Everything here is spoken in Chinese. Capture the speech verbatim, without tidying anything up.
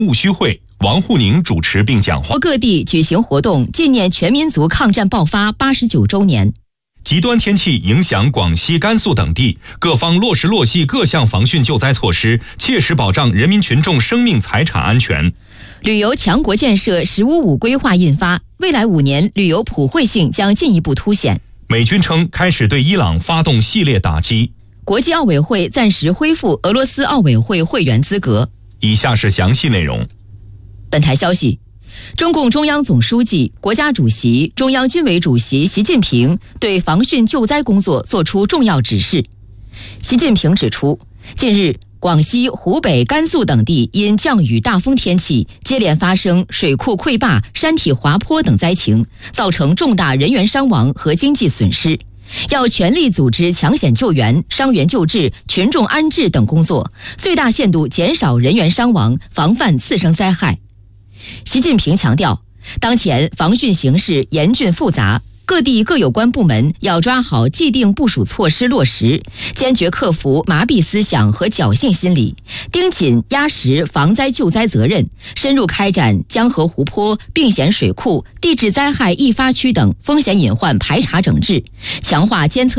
戊戌会，王沪宁主持并讲话。 各地举行活动，纪念全民族抗战爆发八十九周年。 极端天气影响广西、甘肃等地，各方落实落细各项防汛救灾措施，切实保障人民群众生命财产安全。 旅游强国建设“十五五”规划印发，未来五年旅游普惠性将进一步凸显。 美军称开始对伊朗发动系列打击。 国际奥委会暂时恢复俄罗斯奥委会会员资格。 以下是详细内容。 本台消息，中共中央总书记、国家主席、中央军委主席习近平对防汛救灾工作作出重要指示。习近平指出，近日广西、湖北、甘肃等地因降雨大风天气，接连发生水库溃坝、山体滑坡等灾情，造成重大人员伤亡和经济损失。要全力组织抢险救援、伤员救治、群众安置等工作，最大限度减少人员伤亡，防范次生灾害。习近平强调，当前防汛形势严峻复杂，各地各有关部门要抓好既定部署措施落实，坚决克服麻痹思想和侥幸心理，盯紧压实防灾救灾责任，深入开展江河湖泊、并险水库、地质灾害易发区等风险隐患排查整治，强化监测